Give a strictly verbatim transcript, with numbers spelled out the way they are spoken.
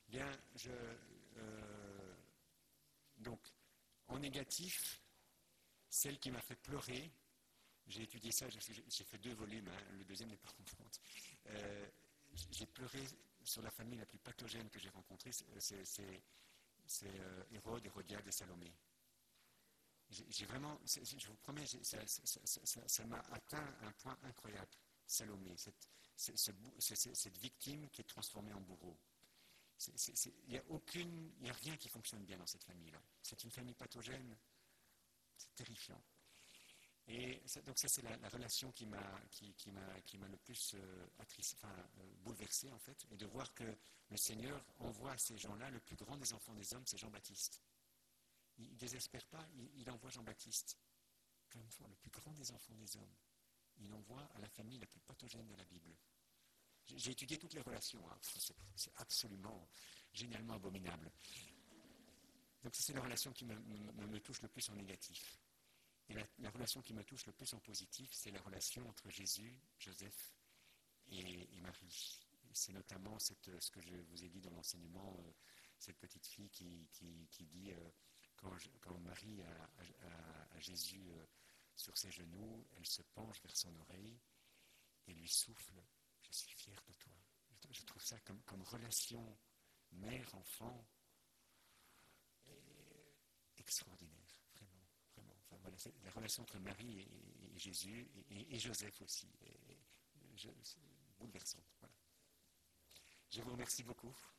Bien, je, euh, donc, en négatif, celle qui m'a fait pleurer, j'ai étudié ça, j'ai, j'ai fait deux volumes, hein, le deuxième n'est pas en vente. Euh, j'ai pleuré sur la famille la plus pathogène que j'ai rencontrée, c'est, c'est, c'est, c'est euh, Hérode, Hérodiade et Salomé. J'ai, j'ai vraiment, je vous promets, ça, ça, ça, ça, ça m'a atteint un point incroyable. Salomé, cette, cette, cette, cette victime qui est transformée en bourreau. Il n'y a aucune, il n'y a rien qui fonctionne bien dans cette famille-là. C'est une famille pathogène, c'est terrifiant. Et ça, donc ça, c'est la, la relation qui m'a, qui, qui m'a, qui m'a le plus euh, attristé, enfin, euh, bouleversé, en fait, et de voir que le Seigneur envoie à ces gens-là, le plus grand des enfants des hommes, c'est Jean-Baptiste. Il ne désespère pas, il, il envoie Jean-Baptiste, comme le plus grand des enfants des hommes. Il envoie à la famille la plus pathogène de la Bible. J'ai, j'ai étudié toutes les relations, hein. c'est, c'est absolument, génialement abominable. Donc ça, c'est la relation qui me, me, me touche le plus en négatif. Et la, la relation qui me touche le plus en positif, c'est la relation entre Jésus, Joseph et, et Marie. C'est notamment cette, ce que je vous ai dit dans l'enseignement, euh, cette petite fille qui, qui, qui dit, euh, quand, je, quand Marie a, a, a Jésus euh, sur ses genoux, elle se penche vers son oreille et lui souffle, je suis fière de toi. Je trouve ça comme, comme relation mère-enfant extraordinaire, vraiment, vraiment. Enfin, voilà, c'est la relation entre Marie et, et Jésus et, et, et Joseph aussi, et, et, je, c'est bouleversante. Voilà. Je vous remercie beaucoup.